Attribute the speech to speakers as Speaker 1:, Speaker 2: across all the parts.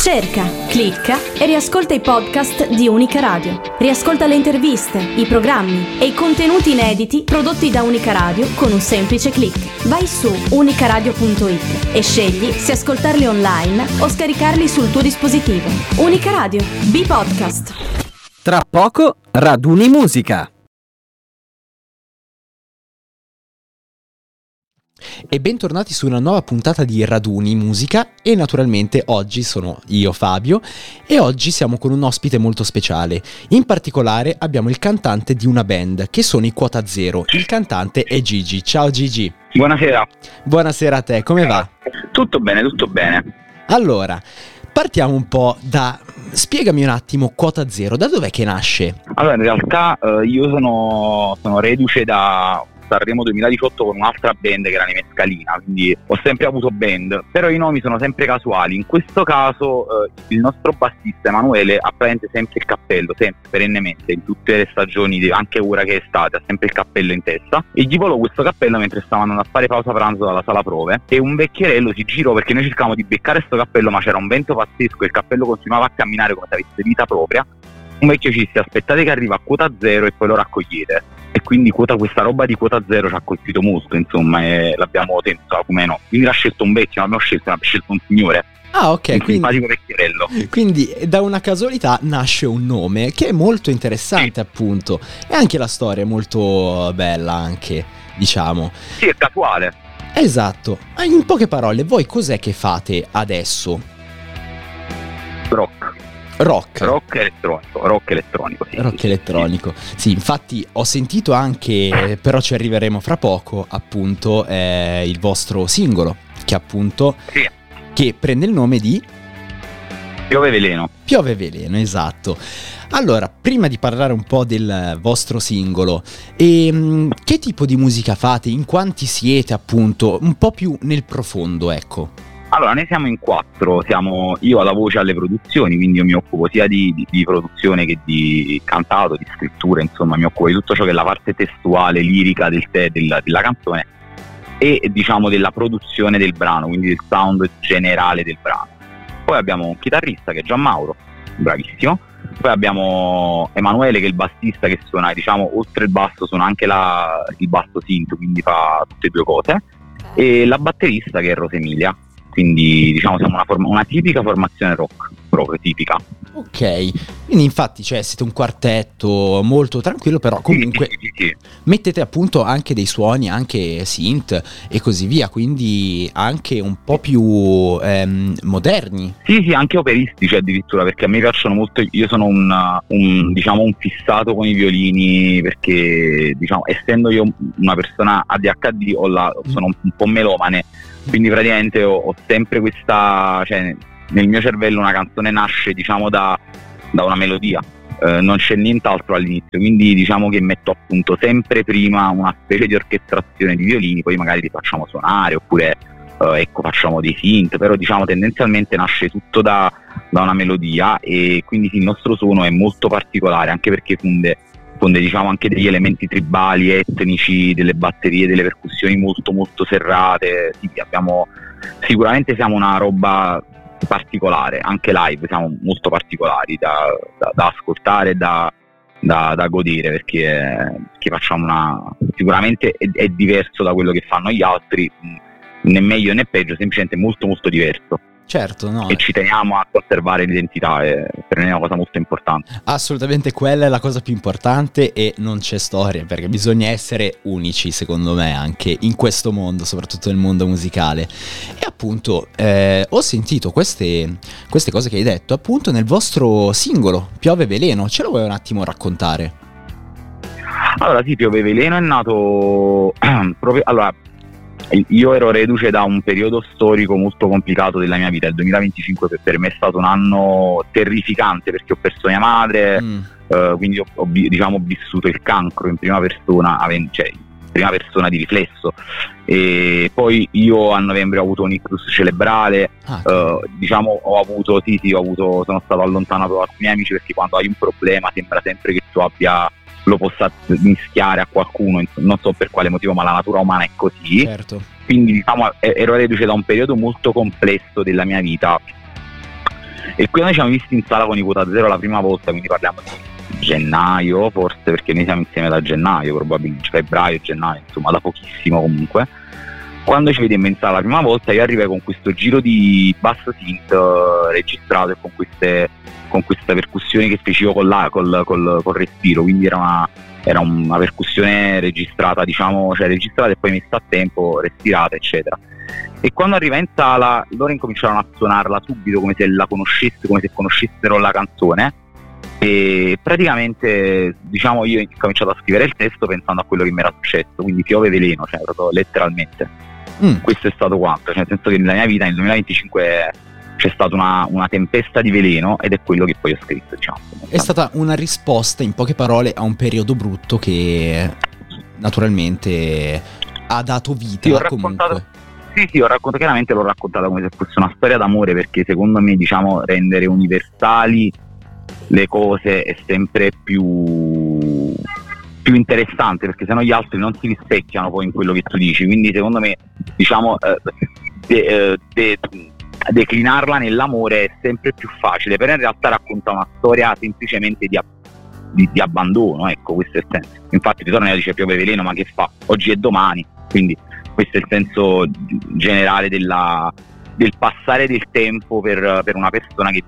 Speaker 1: Cerca, clicca e riascolta i podcast di Unica Radio. Riascolta le interviste, i programmi e i contenuti inediti prodotti da Unica Radio con un semplice click. Vai su unicaradio.it e scegli se ascoltarli online o scaricarli sul tuo dispositivo. Unica Radio, B-Podcast.
Speaker 2: Tra poco, Raduni Musica. E bentornati su una nuova puntata di Raduni Musica e naturalmente oggi sono io Fabio e oggi siamo con un ospite molto speciale. In particolare abbiamo il cantante di una band che sono i Quota Zero. Il cantante è Gigi. Ciao Gigi.
Speaker 3: Buonasera.
Speaker 2: Buonasera a te, come va?
Speaker 3: Tutto bene, tutto bene.
Speaker 2: Allora, partiamo un po' da... Spiegami un attimo Quota Zero, da dov'è che nasce?
Speaker 3: Allora, in realtà io sono reduce da Sanremo 2018 con un'altra band che era nei Mescalina, quindi ho sempre avuto band, però i nomi sono sempre casuali. In questo caso il nostro bassista Emanuele ha praticamente sempre il cappello, sempre, perennemente, in tutte le stagioni, anche ora che è estate, ha sempre il cappello in testa, e gli volò questo cappello mentre stavano andando a fare pausa pranzo dalla sala prove e un vecchierello si girò, perché noi cercavamo di beccare questo cappello ma c'era un vento pazzesco e il cappello continuava a camminare come se avesse vita propria. Un vecchio ci disse: aspettate che arriva a Quota Zero e poi lo raccogliete. E quindi questa roba di Quota Zero ci ha colpito molto, insomma, e l'abbiamo tenuta come no. Quindi l'ha scelto un vecchio, non abbiamo scelto un signore.
Speaker 2: Ah, ok,
Speaker 3: un
Speaker 2: quindi
Speaker 3: simpatico vecchierello.
Speaker 2: Quindi da una casualità nasce un nome che è molto interessante, sì. Appunto. E anche la storia è molto bella, anche, diciamo.
Speaker 3: Sì, è casuale.
Speaker 2: Esatto. In poche parole, voi cos'è che fate adesso? Rock elettronico, sì. Rock elettronico. Sì, infatti ho sentito anche, però ci arriveremo fra poco, appunto, il vostro singolo, che appunto
Speaker 3: sì,
Speaker 2: che prende il nome di
Speaker 3: Piove Veleno.
Speaker 2: Piove Veleno, esatto. Allora, prima di parlare un po' del vostro singolo, che tipo di musica fate? In quanti siete, appunto? Un po' più nel profondo, ecco.
Speaker 3: Allora, noi siamo in 4, siamo io alla voce, alle produzioni, quindi io mi occupo sia di produzione che di cantato, di scrittura, insomma mi occupo di tutto ciò che è la parte testuale, lirica della canzone e diciamo della produzione del brano, quindi del sound generale del brano. Poi abbiamo un chitarrista che è Gianmauro, bravissimo, poi abbiamo Emanuele che è il bassista che suona, diciamo, oltre il basso suona anche il basso synth, quindi fa tutte e due cose, e la batterista che è Rosemilia. Quindi diciamo siamo una tipica formazione rock, proprio tipica.
Speaker 2: Ok, quindi infatti siete un quartetto molto tranquillo, però comunque
Speaker 3: sì.
Speaker 2: Mettete appunto anche dei suoni, anche synth e così via, quindi anche un po' più moderni.
Speaker 3: Sì, anche operistici addirittura, perché a me piacciono molto, io sono un fissato con i violini, perché diciamo essendo io una persona ADHD sono un po' melomane. Quindi praticamente ho sempre questa, nel mio cervello una canzone nasce diciamo da una melodia, non c'è nient'altro all'inizio, quindi diciamo che metto appunto sempre prima una specie di orchestrazione di violini, poi magari li facciamo suonare oppure facciamo dei synth, però diciamo tendenzialmente nasce tutto da una melodia, e quindi sì, il nostro suono è molto particolare, anche perché fonde diciamo anche degli elementi tribali, etnici, delle batterie, delle percussioni molto molto serrate. Sì, sicuramente siamo una roba particolare, anche live siamo molto particolari da ascoltare e da godere, perché facciamo sicuramente è diverso da quello che fanno gli altri, né meglio né peggio, semplicemente molto molto diverso.
Speaker 2: Certo, no.
Speaker 3: E ci teniamo a conservare l'identità, per noi è una cosa molto importante.
Speaker 2: Assolutamente, quella è la cosa più importante e non c'è storia, perché bisogna essere unici, secondo me, anche in questo mondo, soprattutto nel mondo musicale. E appunto ho sentito queste cose che hai detto appunto nel vostro singolo Piove Veleno. Ce lo vuoi un attimo raccontare?
Speaker 3: Allora sì, Piove Veleno è nato proprio... Allora, io ero reduce da un periodo storico molto complicato della mia vita. Il 2025 per me è stato un anno terrificante, perché ho perso mia madre, quindi ho vissuto il cancro in prima persona, prima persona di riflesso, e poi io a novembre ho avuto un ictus cerebrale. Sono stato allontanato da alcuni amici, perché quando hai un problema sembra sempre che tu lo possa mischiare a qualcuno, non so per quale motivo, ma la natura umana è così.
Speaker 2: Certo.
Speaker 3: Quindi ero reduce da un periodo molto complesso della mia vita, E qui noi ci siamo visti in sala con i Quota Zero la prima volta, quindi parliamo di gennaio forse, perché noi siamo insieme da gennaio, probabilmente febbraio, gennaio, insomma da pochissimo comunque. Quando ci vedemmo in sala la prima volta, io arrivai con questo giro di basso synth registrato e con queste percussioni che facevo col respiro, quindi era una percussione registrata, diciamo, cioè registrata e poi messa a tempo, respirata, eccetera. E quando arriva in sala loro incominciarono a suonarla subito come se la conoscessero, come se conoscessero la canzone, e praticamente, diciamo, io ho cominciato a scrivere il testo pensando a quello che mi era successo, quindi piove veleno, cioè proprio letteralmente. Questo è stato quanto, cioè nel senso che nella mia vita nel 2025 c'è stata una tempesta di veleno, ed è quello che poi ho scritto, diciamo.
Speaker 2: È stata una risposta, in poche parole, a un periodo brutto che naturalmente ha dato vita,
Speaker 3: ho
Speaker 2: comunque.
Speaker 3: Sì, ho raccontato, chiaramente l'ho raccontata come se fosse una storia d'amore, perché secondo me, diciamo, rendere universali le cose è sempre più interessante, perché sennò gli altri non si rispecchiano poi in quello che tu dici, quindi secondo me, diciamo, declinarla nell'amore è sempre più facile, però in realtà racconta una storia semplicemente di abbandono, ecco, questo è il senso. Infatti ritorna e dice piove veleno, ma che fa? Oggi è domani, quindi questo è il senso generale del passare del tempo per una persona che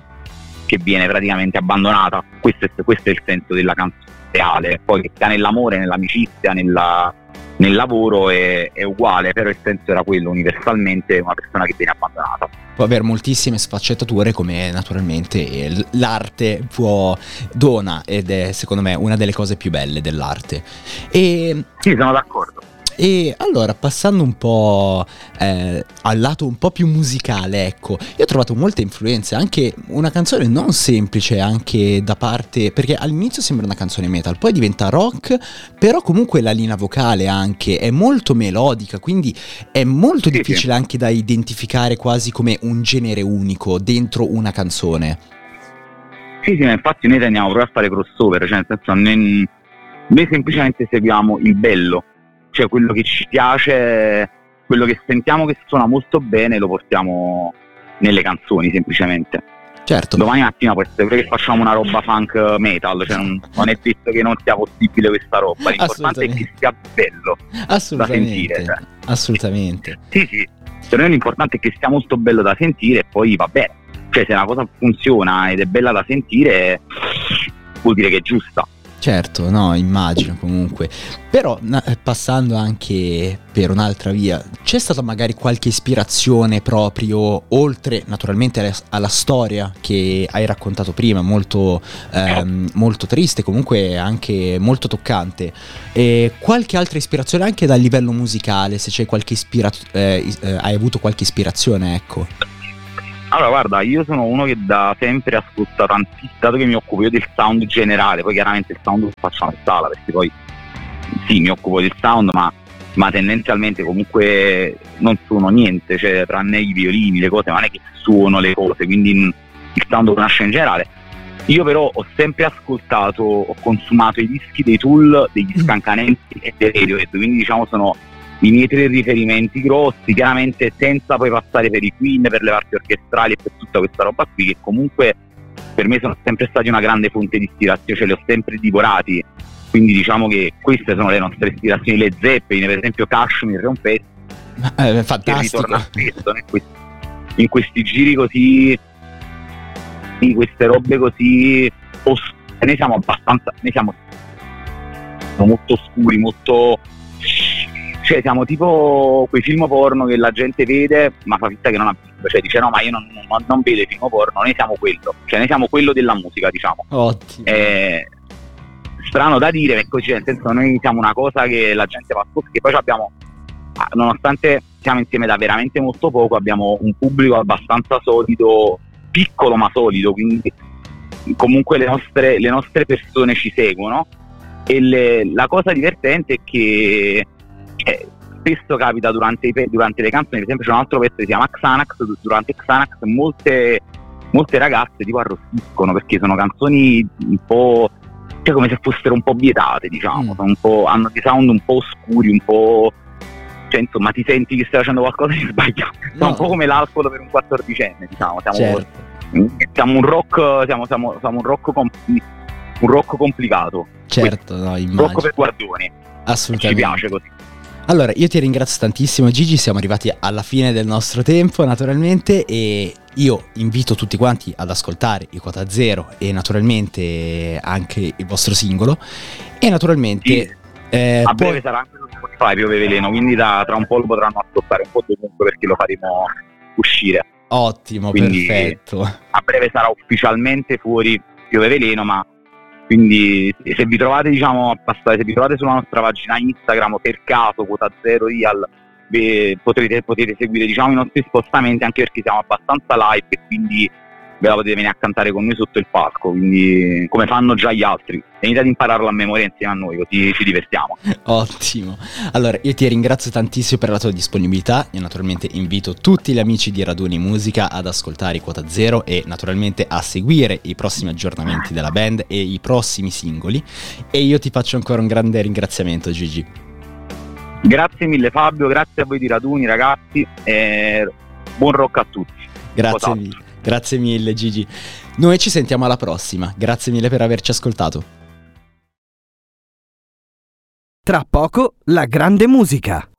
Speaker 3: viene praticamente abbandonata. Questo è il senso della canzone reale. Poi che sia nell'amore, nell'amicizia, nel lavoro è uguale, però il senso era quello, universalmente una persona che viene abbandonata.
Speaker 2: Può avere moltissime sfaccettature, come naturalmente l'arte dona, ed è secondo me una delle cose più belle dell'arte.
Speaker 3: Sì, sono d'accordo.
Speaker 2: E allora, passando un po' al lato un po' più musicale, ecco, io ho trovato molte influenze, anche una canzone non semplice, anche da parte, perché all'inizio sembra una canzone metal, poi diventa rock, però comunque la linea vocale anche è molto melodica, quindi è molto difficile anche da identificare, quasi come un genere unico dentro una canzone.
Speaker 3: Sì, ma infatti noi tendiamo proprio a fare crossover, cioè nel senso noi semplicemente seguiamo il bello, cioè quello che ci piace, quello che sentiamo che suona molto bene, lo portiamo nelle canzoni semplicemente.
Speaker 2: Certo.
Speaker 3: Domani mattina può essere pure che facciamo una roba funk metal, cioè non è detto che non sia possibile questa roba, l'importante è che sia bello da sentire. Cioè.
Speaker 2: Assolutamente.
Speaker 3: Sì, per noi l'importante è che sia molto bello da sentire e poi va bene. Cioè se una cosa funziona ed è bella da sentire, vuol dire che è giusta.
Speaker 2: Certo, no, immagino comunque. Però passando anche per un'altra via, c'è stata magari qualche ispirazione proprio, oltre naturalmente alla storia che hai raccontato prima, molto triste, comunque anche molto toccante, e qualche altra ispirazione anche dal livello musicale, se c'è qualche hai avuto qualche ispirazione, ecco.
Speaker 3: Allora guarda, io sono uno che da sempre ascolta tantissimo, dato che mi occupo io del sound generale, poi chiaramente il sound lo facciamo in sala, perché poi sì, mi occupo del sound, ma tendenzialmente comunque non suono niente, cioè tranne i violini, le cose, ma non è che suono le cose, quindi il sound lo nasce in generale. Io però ho sempre ascoltato, ho consumato i dischi dei Tool, degli Scancanenti e dei Radiohead, quindi diciamo sono i miei 3 riferimenti grossi, chiaramente senza poi passare per i Queen, per le parti orchestrali e per tutta questa roba qui, che comunque per me sono sempre stati una grande fonte di ispirazione, cioè li ho sempre divorati, quindi diciamo che queste sono le nostre ispirazioni. Le Zeppelin, per esempio Kashmir è un pezzo
Speaker 2: fantastico,
Speaker 3: che ritorna spesso in questi giri così, in queste robe così oscure. Noi siamo molto oscuri, molto... Cioè siamo tipo quei film porno che la gente vede ma fa finta che non ha visto, cioè dice no, ma io non vedo i film porno, noi siamo quello, cioè noi siamo quello della musica, diciamo.
Speaker 2: Ottimo.
Speaker 3: Strano da dire, perché così, nel senso, noi siamo una cosa che la gente va a scoprire, che poi abbiamo, nonostante siamo insieme da veramente molto poco, abbiamo un pubblico abbastanza solido, piccolo ma solido, quindi comunque le nostre persone ci seguono, e la cosa divertente è che spesso capita durante le canzoni, per esempio c'è un altro pezzo che si chiama Xanax, durante Xanax molte ragazze tipo arrossiscono, perché sono canzoni un po', cioè come se fossero un po' vietate, diciamo, sono hanno dei sound un po' oscuri, un po', cioè insomma ti senti che stai facendo qualcosa di sbagliato, no. Un po' come l'alcol per un 14enne, diciamo, siamo
Speaker 2: certo.
Speaker 3: Siamo un rock, siamo un rock, un rock complicato.
Speaker 2: Certo, no, immagino.
Speaker 3: Rock per guardoni.
Speaker 2: Assolutamente.
Speaker 3: Ci piace così.
Speaker 2: Allora, io ti ringrazio tantissimo Gigi, siamo arrivati alla fine del nostro tempo naturalmente, e io invito tutti quanti ad ascoltare i Quota Zero e naturalmente anche il vostro singolo, e naturalmente
Speaker 3: a breve sarà anche su Spotify Piove Veleno, quindi tra un po' lo potranno ascoltare un po' dovunque, perché lo faremo uscire.
Speaker 2: Ottimo,
Speaker 3: quindi,
Speaker 2: perfetto.
Speaker 3: A breve sarà ufficialmente fuori Piove Veleno, ma quindi se vi trovate, diciamo, se vi trovate sulla nostra pagina Instagram per caso Quota Zero Real, potete seguire, diciamo, i nostri spostamenti, anche perché siamo abbastanza live e quindi ve la potete venire a cantare con noi sotto il palco, quindi come fanno già gli altri. Venite ad impararlo a memoria insieme a noi, così ci divertiamo.
Speaker 2: Ottimo. Allora, io ti ringrazio tantissimo per la tua disponibilità. Io naturalmente invito tutti gli amici di Raduni Musica ad ascoltare i Quota Zero e naturalmente a seguire i prossimi aggiornamenti della band e i prossimi singoli. E io ti faccio ancora un grande ringraziamento, Gigi.
Speaker 3: Grazie mille Fabio, grazie a voi di Raduni, ragazzi, e buon rock a tutti.
Speaker 2: Grazie mille. Grazie mille Gigi. Noi ci sentiamo alla prossima. Grazie mille per averci ascoltato.
Speaker 4: Tra poco la grande musica.